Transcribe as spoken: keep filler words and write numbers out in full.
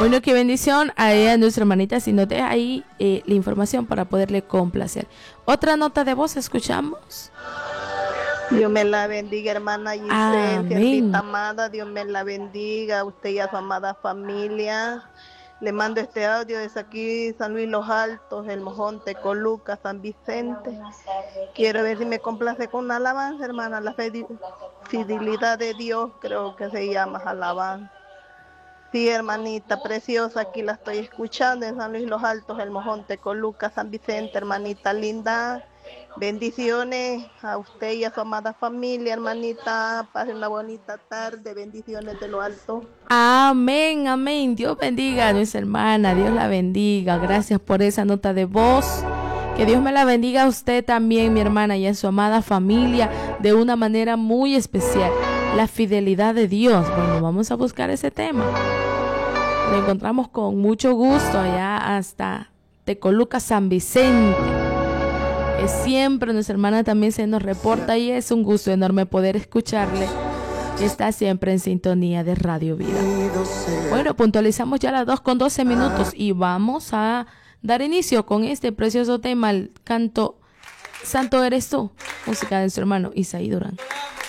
Bueno, qué bendición a ella, nuestra hermanita, si nos deja ahí eh, la información para poderle complacer. Otra nota de voz, escuchamos. Dios me la bendiga, hermana Giselle, siervita amada, Dios me la bendiga, a usted y a su amada familia. Le mando este audio desde aquí, San Luis Los Altos, El Mojón, Tecoluca, San Vicente. Quiero ver si me complace con una alabanza, hermana, la fidelidad de Dios, creo que se llama alabanza. Sí, hermanita preciosa, aquí la estoy escuchando en San Luis Los Altos, El Mojón, Tecoluca, San Vicente, hermanita linda. Bendiciones a usted y a su amada familia, hermanita. Pase una bonita tarde. Bendiciones de lo alto. Amén, amén. Dios bendiga a nuestra hermana. Dios la bendiga. Gracias por esa nota de voz. Que Dios me la bendiga a usted también, mi hermana, y a su amada familia de una manera muy especial. La fidelidad de Dios. Bueno, vamos a buscar ese tema. Lo encontramos con mucho gusto allá hasta Tecoluca, San Vicente. Que siempre nuestra hermana también se nos reporta y es un gusto enorme poder escucharle. Está siempre en sintonía de Radio Vida. Bueno, puntualizamos ya las dos con doce minutos y vamos a dar inicio con este precioso tema, el canto Santo Eres Tú, música de nuestro hermano Isaí Durán.